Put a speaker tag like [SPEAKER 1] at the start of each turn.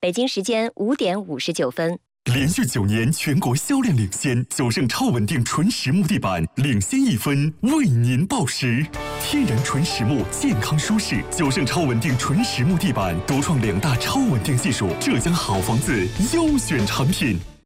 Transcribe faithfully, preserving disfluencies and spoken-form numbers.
[SPEAKER 1] 北京时间五点五十九分。
[SPEAKER 2] 连续九年全国销量领先，九盛超稳定纯实木地板领先一分，为您报时。天然纯实木，健康舒适。九盛超稳定纯实木地板独创两大超稳定技术，浙江好房子优选产品。